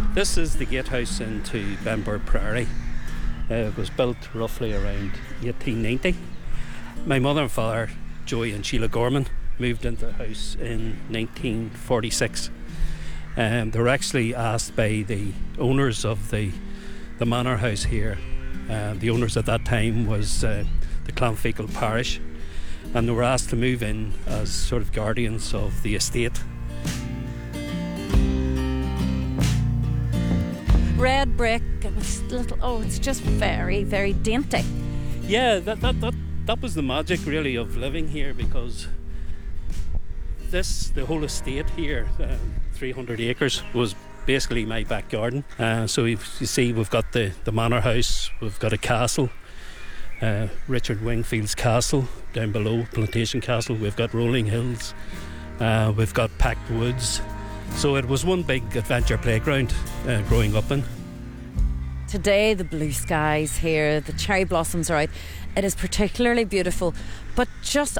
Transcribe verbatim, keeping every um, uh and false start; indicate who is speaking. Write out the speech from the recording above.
Speaker 1: This is the gatehouse into Benburb Priory. Uh, it was built roughly around eighteen ninety. My mother and father, Joey and Sheila Gorman, moved into the house in nineteen forty-six. Um, they were actually asked by the owners of the, the manor house here. Uh, the owners at that time was uh, the Clanfecal parish, and they were asked to move in as sort of guardians of the estate.
Speaker 2: Red brick, it was little, oh, it's just very, very dainty.
Speaker 1: Yeah, that, that, that, that was the magic really of living here, because this, the whole estate here, uh, three hundred acres, was basically my back garden. Uh, so you see we've got the, the manor house, we've got a castle, uh, Richard Wingfield's castle down below, Plantation Castle, we've got rolling hills, uh, we've got packed woods. So it was one big adventure playground uh, growing up in.
Speaker 2: Today the blue skies here, the cherry blossoms are out. It is particularly beautiful, but just